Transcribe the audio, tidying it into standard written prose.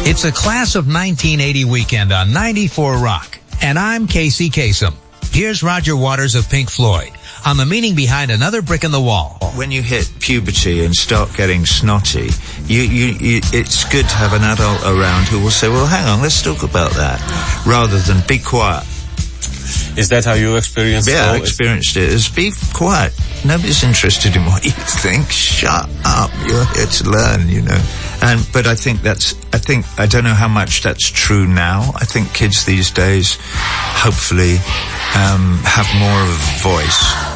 It's a Class of 1980 weekend on 94 Rock, and I'm Casey Kasem. Here's Roger Waters of Pink Floyd on the meaning behind Another Brick in the Wall. When you hit puberty and start getting snotty, it's good to have an adult around who will say, well, hang on, let's talk about that, rather than be quiet. Is that how you experienced it? Yeah, I experienced it as be quiet. Nobody's interested in what you think. Shut up. You're here to learn, you know. But I don't know how much that's true now. I think kids these days hopefully have more of a voice.